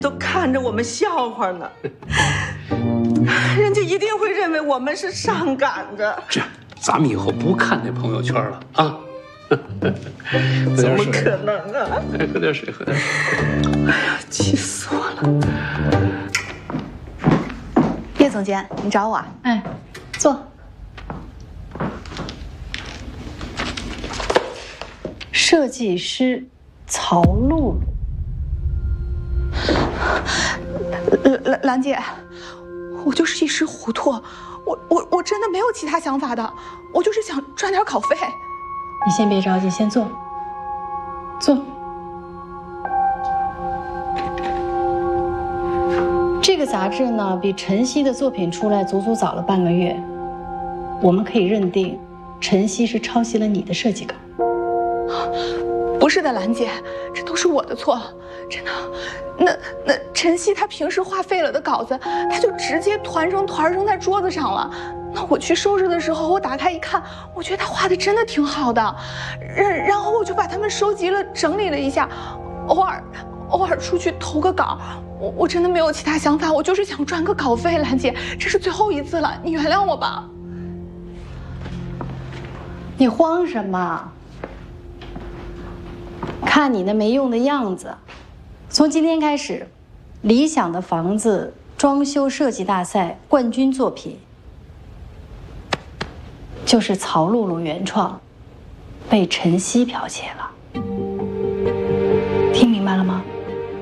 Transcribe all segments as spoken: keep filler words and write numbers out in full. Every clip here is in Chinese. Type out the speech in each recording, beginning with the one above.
都看着我们笑话呢，人家一定会认为我们是上赶着。 这，咱们以后不看那朋友圈了啊！ 怎么可能啊？ 喝点水，喝点水。 哎呀，气死我了！叶总监，你找我？ 哎，坐。设计师曹露露。 兰兰姐，我就是一时糊涂，我我我真的没有其他想法的，我就是想赚点稿费。 你先别着急，先坐。坐。这个杂志呢，比晨曦的作品出来足足早了半个月，我们可以认定，晨曦是抄袭了你的设计稿。 不是的，兰姐，这都是我的错，真的。 那那晨曦他平时画废了的稿子，他就直接团成团扔在桌子上了。那我去收拾的时候，我打开一看，我觉得他画的真的挺好的，然然后我就把它们收集了，整理了一下，偶尔偶尔出去投个稿。我我真的没有其他想法，我就是想赚个稿费。兰姐，这是最后一次了，你原谅我吧。 你慌什么？看你那没用的样子。 从今天开始，理想的房子装修设计大赛冠军作品就是曹露露原创，被晨曦剽窃了。听明白了吗？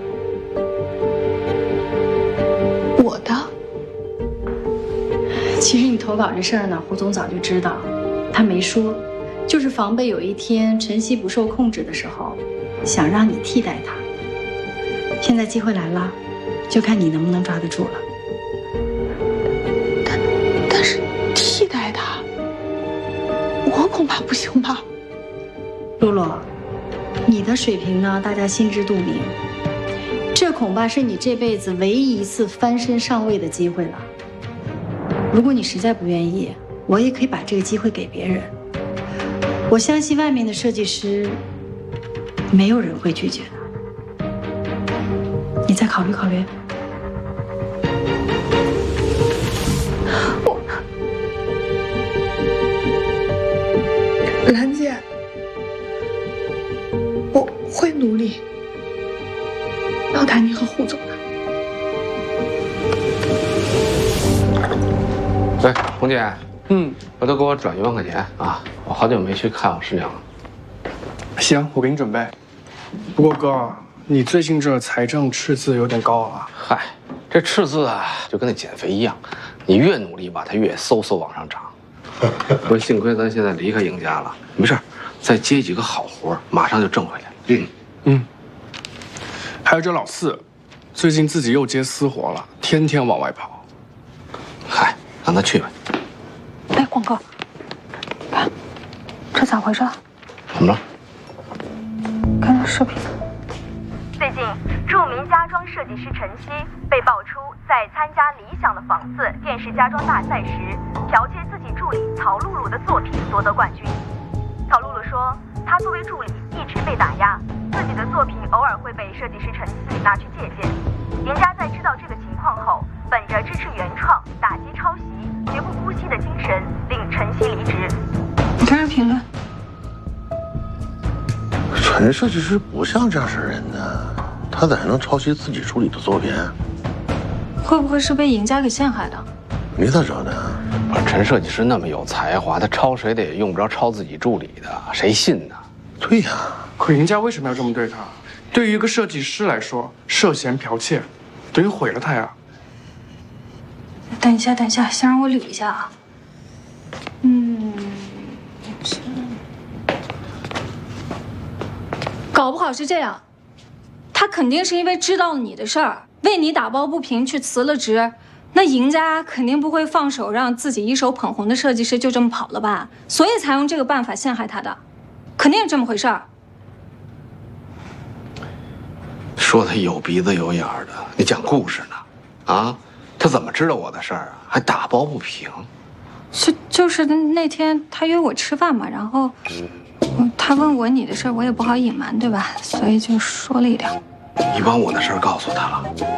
我的。 其实你投稿这事儿呢，胡总早就知道，他没说，就是防备有一天晨曦不受控制的时候，想让你替代他。 现在机会来了，就看你能不能抓得住了。 但但是替代他，我恐怕不行吧。 露露，你的水平呢，大家心知肚明。这恐怕是你这辈子唯一一次翻身上位的机会了。如果你实在不愿意，我也可以把这个机会给别人。我相信外面的设计师，没有人会拒绝的。 你再考虑考虑。 我，兰姐，我会努力报答你和胡总的。 哎，红姐，嗯，回头给我转一万块钱啊！我好久没去看我师娘了。 行，我给你准备。不过哥。 你最近这财政赤字有点高啊！ 嗨，这赤字啊，就跟那减肥一样，你越努力吧，它越嗖嗖往上涨。不过幸亏咱现在离开赢家了，没事，再接几个好活，马上就挣回来。嗯嗯。还有这老四，最近自己又接私活了，天天往外跑。 嗨，让他去吧。 哎，广哥，看，这咋回事？ 怎么了？ 看这视频。 最近，著名家装设计师晨曦被爆出在参加理想的房子电视家装大赛时，剽窃自己助理曹露露的作品夺得冠军。曹露露说，她作为助理一直被打压，自己的作品偶尔会被设计师晨曦拿去借鉴。赢家在知道这个情况后，本着支持原创、打击抄袭、绝不姑息的精神，令晨曦离职。 你看这评论。 陈设计师不像这样式人呢，他咋还能抄袭自己助理的作品？ 会不会是被赢家给陷害的？ 你咋知道的？ 陈设计师那么有才华，他抄谁的也用不着抄自己助理的，谁信呢？ 对呀， 可赢家为什么要这么对他？对于一个设计师来说，涉嫌剽窃，等于毁了他呀。 等一下，等一下，先让我捋一下啊。嗯，这。 搞不好是这样，他肯定是因为知道了你的事儿，为你打抱不平去辞了职。那赢家肯定不会放手让自己一手捧红的设计师就这么跑了吧？所以才用这个办法陷害他的，肯定是这么回事儿。 说他有鼻子有眼儿的，你讲故事呢？啊，他怎么知道我的事儿啊？还打抱不平？ 就就是那天他约我吃饭嘛，然后。 他问我你的事儿，我也不好隐瞒，对吧？所以就说了一点。 你把我的事儿告诉他了。